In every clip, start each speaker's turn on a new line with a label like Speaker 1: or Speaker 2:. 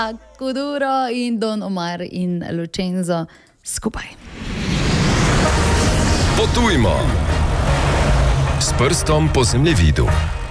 Speaker 1: Kuduro in Don Omar in Lucenzo skupaj.
Speaker 2: Potujmo s prstom po zemljevidu.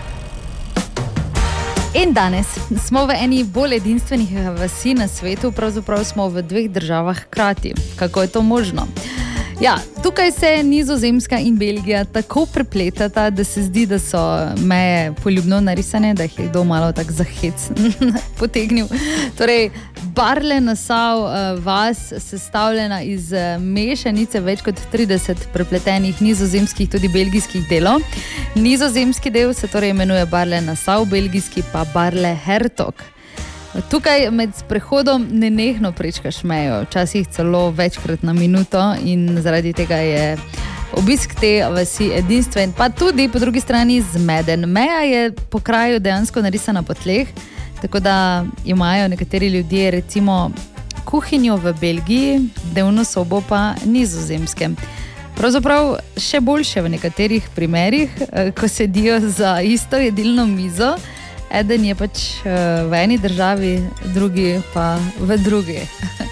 Speaker 1: In danes smo v eni bolj edinstvenih vasi na svetu, pravzaprav smo v dveh državah hkrati. Kako je to možno? Ja, tukaj se Nizozemska in Belgija tako prepletata, da se zdi, da so meje poljubno narisane, da jih je kdo malo tak za hec potegnil. Torej, Barle-Nassau vas sestavljena iz mešanice več kot 30 prepletenih nizozemskih, tudi belgijskih delov. Nizozemski del se torej imenuje Barle-Nassau, belgijski pa Barle-Hertog. Tukaj med sprehodom nenehno prečkaš mejo, včasih celo večkrat na minuto in zaradi tega je obisk te vasi edinstven, pa tudi po drugi strani zmeden. Meja je po kraju dejansko narisana po tleh, tako da imajo nekateri ljudje recimo kuhinjo v Belgiji, dnevno sobo pa Nizozemske. Pravzaprav še boljše v nekaterih primerih, ko sedijo za isto jedilno mizo. Eden je pač v eni državi, drugi pa v drugi.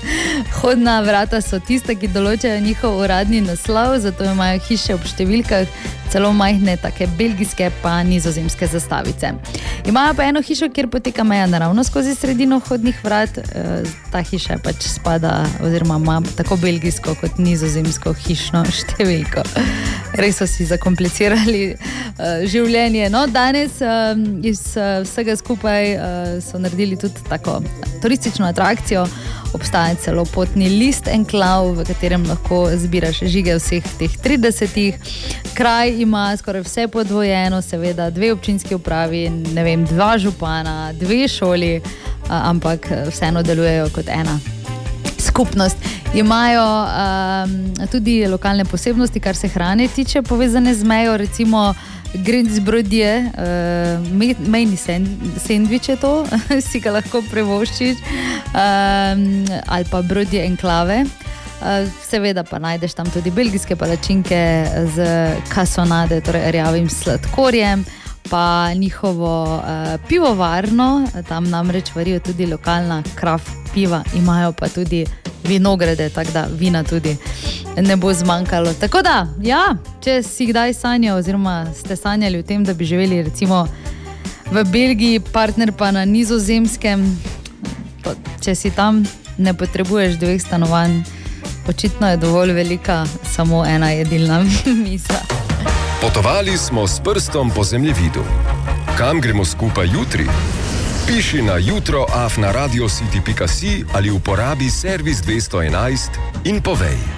Speaker 1: Hodna vrata so tista, ki določajo njihov uradni naslov, zato imajo hiše ob številkah, celo majhne, take belgijske pa nizozemske zastavice. Imajo pa eno hišo, kjer poteka meja naravno skozi sredino hodnih vrat. Ta hiša pač spada oziroma ima tako belgijsko kot nizozemsko hišno številko. Res so si zakomplicirali življenje. No, danes iz vsega skupaj so naredili tudi tako turistično atrakcijo. Obstaja celo potni list enklav, v katerem lahko zbiraš žige vseh teh 30. Kraj ima skoraj vse podvojeno, seveda 2 občinski upravi, 2 župana, 2 šoli, ampak vseeno delujejo kot ena skupnost. Imajo tudi lokalne posebnosti, kar se hrane tiče, povezane z mejo, recimo Grindbrodje, mejni sendvič je to, si ga lahko privoščiš, ali pa brodje enklave. Seveda pa najdeš tam tudi belgijske palačinke z kasonade, torej rjavim sladkorjem, pa njihovo pivovarno, tam namreč varijo tudi lokalna kraft piva, imajo pa tudi vinograde, tako da vina tudi ne bo zmanjkalo. Tako da, ja, če si kdaj sanjal oziroma ste sanjali o tem, da bi živeli recimo v Belgiji, partner pa na Nizozemskem, če si tam, ne potrebuješ 2 stanovanj, očitno je dovolj velika samo ena jedilna miza.
Speaker 2: Potovali smo s prstom po zemljevidu. Kam gremo skupaj jutri? Piši na jutro@radiocity.si ali uporabi servis 211 in povej.